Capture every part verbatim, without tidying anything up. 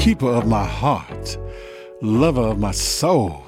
keeper of my heart, lover of my soul.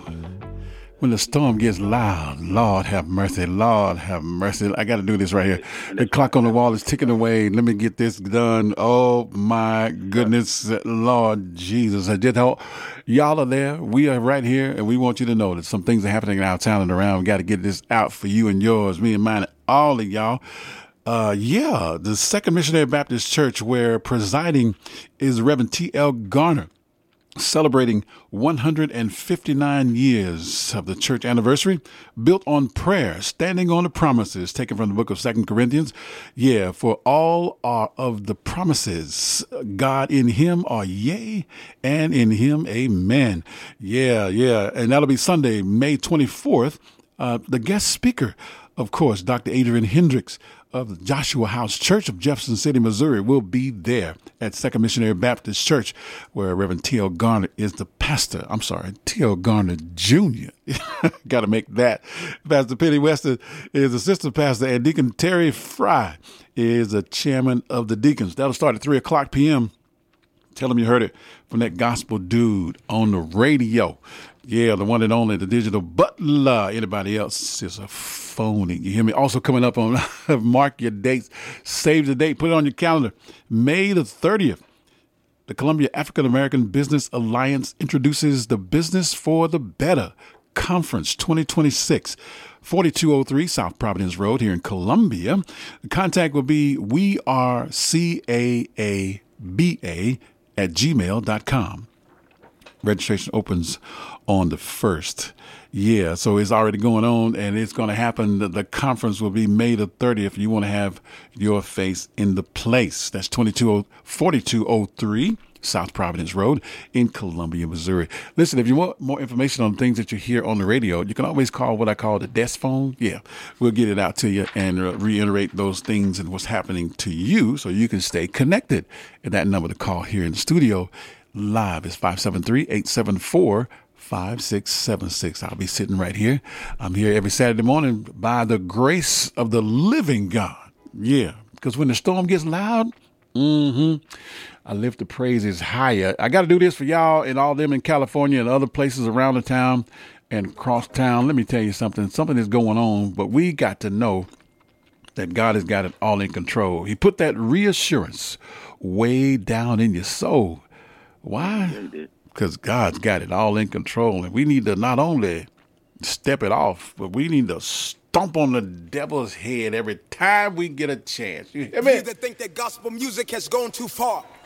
When the storm gets loud, Lord have mercy, Lord have mercy. I got to do this right here. The clock on the wall is ticking away. Let me get this done. Oh, my goodness, Lord Jesus. I did hope y'all are there. We are right here, and we want you to know that some things are happening in our town and around. We got to get this out for you and yours, me and mine, and all of y'all. Uh, yeah, the Second Missionary Baptist Church, where presiding is Reverend T L Garner, celebrating one hundred fifty-nine years of the church anniversary, built on prayer, standing on the promises, taken from the book of Second Corinthians. Yeah, for all are of the promises, God in him are yea, and in him amen. Yeah, yeah, and that'll be Sunday, May twenty-fourth. Uh, the guest speaker, of course, Doctor Adrian Hendricks of the Joshua House Church of Jefferson City, Missouri, will be there at Second Missionary Baptist Church, where Reverend T L Garner is the pastor. I'm sorry, T L Garner Junior Got to make that. Pastor Penny Weston is assistant pastor, and Deacon Terry Fry is the chairman of the deacons. That'll start at three o'clock p.m. Tell them you heard it from that gospel dude on the radio. Yeah, the one and only, the digital butler. Anybody else is a phony. You hear me? Also coming up on, mark your dates, save the date, put it on your calendar. May the thirtieth, the Columbia African American Business Alliance introduces the Business for the Better Conference twenty twenty-six. forty-two oh three South Providence Road here in Columbia. The contact will be we are C A A B A at gmail dot com. Registration opens on the first. Yeah, so it's already going on, and it's going to happen. The, the conference will be May the thirtieth. You want to have your face in the place. That's forty-two oh three South Providence Road in Columbia, Missouri. Listen, if you want more information on things that you hear on the radio, you can always call what I call the desk phone. Yeah, we'll get it out to you and uh, reiterate those things and what's happening to you so you can stay connected. And that number to call here in the studio live is five seven three, eight seven four, five six seven six. I'll be sitting right here. I'm here every Saturday morning by the grace of the living God. Yeah, because when the storm gets loud, mm-hmm, I lift the praises higher. I got to do this for y'all and all them in California and other places around the town and across town. Let me tell you something. Something is going on, but we got to know that God has got it all in control. He put that reassurance way down in your soul. Why? Because God's got it all in control, and we need to not only step it off, but we need to stomp on the devil's head every time we get a chance. You hear me? You that think that gospel music has gone too far.